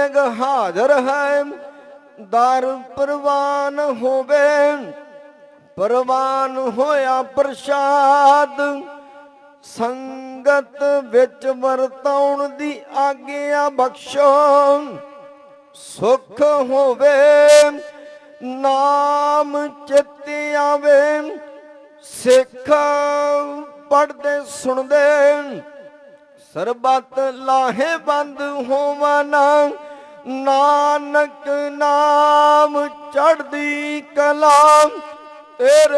ਨੇਗ ਹਾਜ਼ਰ ਹੈ। ਦਰ ਪ੍ਰਵਾਨ ਹੋਵੇ, ਪ੍ਰਵਾਨ ਹੋਇਆ ਪ੍ਰਸ਼ਾਦ। ਸੰਗਤ ਵਿੱਚ ਵਰਤਾਉਣ ਦੀ ਆਗਿਆ ਬਖਸ਼ੋ। ਸੁਖ ਹੋਵੇ ਨਾਮ ਚਿਤ ਆਵੇ। ਸਿੱਖ ਪੜ੍ਹਦੇ ਸੁਣਦੇ ਸਰਬਤ ਲਾਹੇਵੰਦ ਹੋਵਨ। ਨਾਨਕ ਨਾਮ ਚੜ੍ਹਦੀ ਕਲਾ ਤੇਰੇ